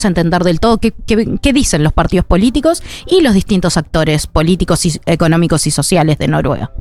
entender del todo qué dicen los partidos políticos y los distintos actores políticos, económicos y sociales de Noruega.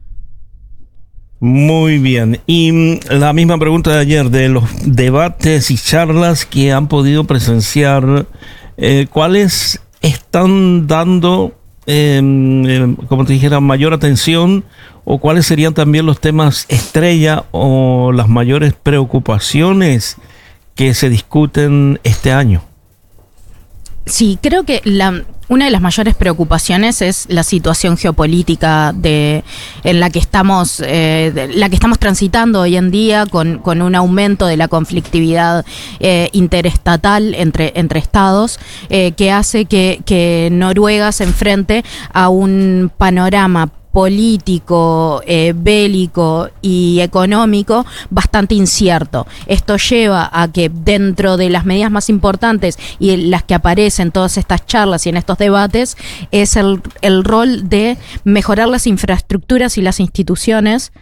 Muy bien. Y la misma pregunta de ayer, de los debates y charlas que han podido presenciar, ¿cuáles están dando, como te dijera, mayor atención, o cuáles serían también los temas estrella o las mayores preocupaciones que se discuten este año? Sí, creo que una de las mayores preocupaciones es la situación geopolítica en la que estamos transitando hoy en día, con un aumento de la conflictividad interestatal entre estados, que hace que Noruega se enfrente a un panorama político, bélico y económico bastante incierto. Esto lleva a que dentro de las medidas más importantes y las que aparecen en todas estas charlas y en estos debates es el rol de mejorar las infraestructuras y las instituciones.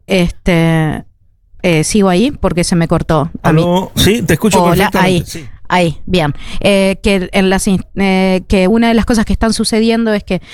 Sigo ahí porque se me cortó. ¿Aló? Sí, te escucho. Hola, perfectamente. ahí. Sí. Ahí, bien. Que una de las cosas que están sucediendo es que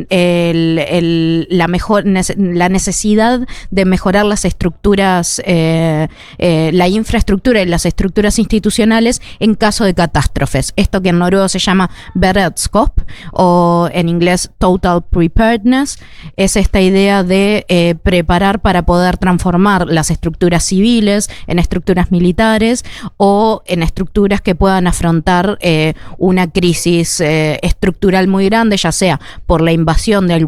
la necesidad de mejorar las estructuras, la infraestructura y las estructuras institucionales en caso de catástrofes. Esto que en noruego se llama beredskap, o en inglés total preparedness, es esta idea de preparar para poder transformar las estructuras civiles en estructuras militares o en estructuras que puedan afrontar una crisis estructural muy grande, ya sea por la invasión de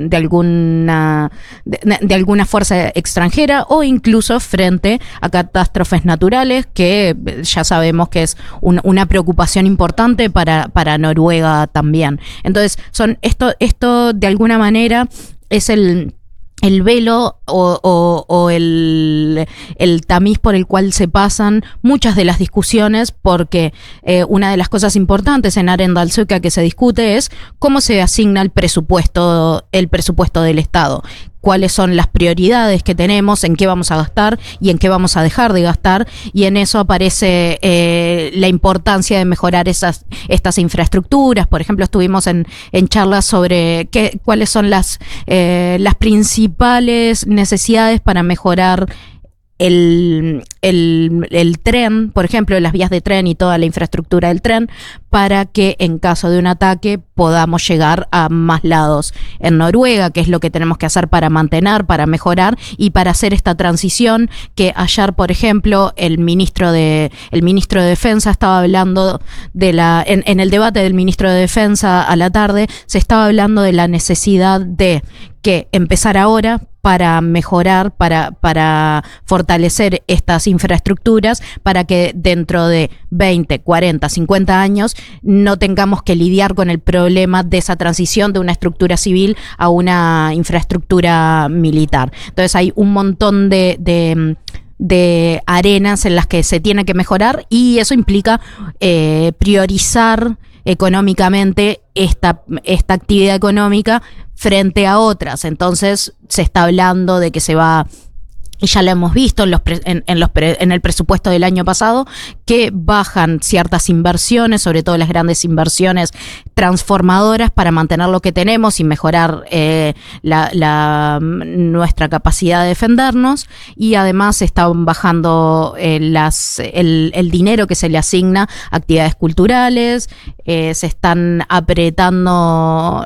alguna fuerza extranjera o incluso frente a catástrofes naturales, que ya sabemos que es una preocupación importante para Noruega también. Entonces, esto de alguna manera es el velo o el tamiz por el cual se pasan muchas de las discusiones, porque una de las cosas importantes en Arendalsuka que se discute es cómo se asigna el presupuesto del Estado. Cuáles son las prioridades que tenemos, en qué vamos a gastar y en qué vamos a dejar de gastar, y en eso aparece la importancia de mejorar estas infraestructuras. Por ejemplo, estuvimos en charlas sobre cuáles son las principales necesidades para mejorar el tren, por ejemplo, las vías de tren y toda la infraestructura del tren, para que en caso de un ataque podamos llegar a más lados en Noruega, que es lo que tenemos que hacer para mantener, para mejorar y para hacer esta transición. Que ayer, por ejemplo, el ministro de Defensa estaba hablando en el debate del ministro de Defensa a la tarde, se estaba hablando de la necesidad de que empezar ahora para mejorar, para fortalecer estas infraestructuras, para que dentro de 20, 40, 50 años no tengamos que lidiar con el problema de esa transición de una estructura civil a una infraestructura militar. Entonces hay un montón de arenas en las que se tiene que mejorar, y eso implica priorizar económicamente esta actividad económica frente a otras. Entonces se está hablando de que se va, y ya lo hemos visto en el presupuesto del año pasado, que bajan ciertas inversiones, sobre todo las grandes inversiones transformadoras, para mantener lo que tenemos y mejorar nuestra capacidad de defendernos. Y además están bajando el dinero que se le asigna a actividades culturales, se están apretando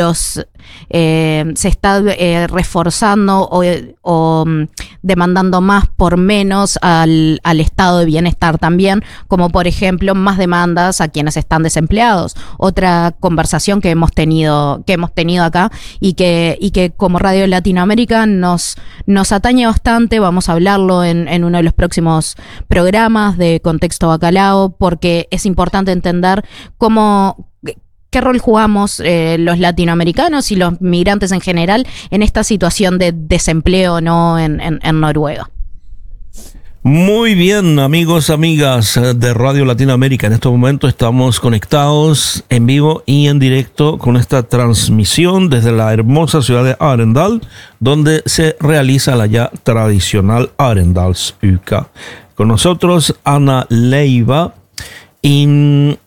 se está reforzando o demandando más por menos al estado de bienestar también, como por ejemplo más demandas a quienes están desempleados. Otra conversación que hemos tenido acá y que como Radio Latinoamérica nos atañe bastante. Vamos a hablarlo en uno de los próximos programas de Contexto Bacalao, porque es importante entender qué rol jugamos los latinoamericanos y los migrantes en general en esta situación de desempleo, ¿no?, en Noruega. Muy bien, amigos, amigas de Radio Latinoamérica. En este momento estamos conectados en vivo y en directo con esta transmisión desde la hermosa ciudad de Arendal, donde se realiza la ya tradicional Arendalsuka. Con nosotros Ana Leiva, Y